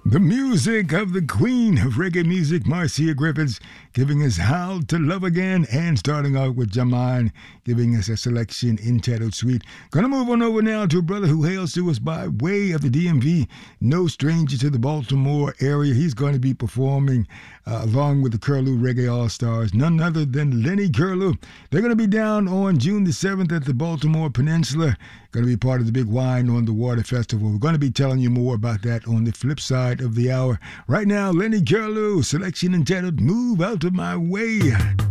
The music of the queen of reggae music, Marcia Griffiths, giving us How to Love Again, and starting out with Jaman, giving us a selection entitled Sweet. Gonna move on over now to a brother who hails to us by way of the DMV, no stranger to the Baltimore area. He's going to be performing along with the Curlew Reggae All-Stars, none other than Lenny Curlew. They're going to be down on June the 7th at the Baltimore Peninsula. Going to be part of the big Wine on the Water Festival. We're going to be telling you more about that on the flip side of the hour. Right now, Lenny Curlew, selection entitled Move Out of My Way.